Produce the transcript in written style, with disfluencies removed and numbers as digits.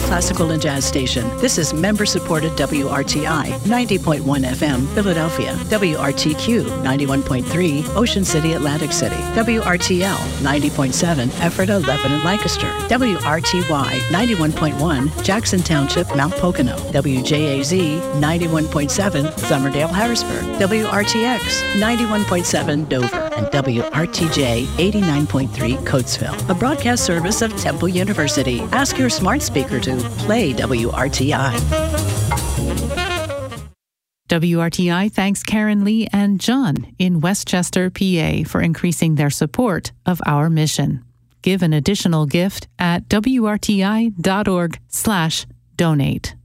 classical and jazz station. This is member-supported WRTI 90.1 FM, Philadelphia. WRTQ 91.3, Ocean City, Atlantic City. WRTL 90.7, Ephrata, Lebanon, Lancaster. WRTY 91.1, Jackson Township, Mount Pocono. WJAZ 91.7, Somerdale, Harrisburg. WRTX 91.7, Dover. And WRTJ 89.3, Coatesville. A broadcast service of Temple University. Ask your smart speaker to play WRTI. WRTI thanks Karen Lee and John in Westchester, PA for increasing their support of our mission. Give an additional gift at wrti.org/donate.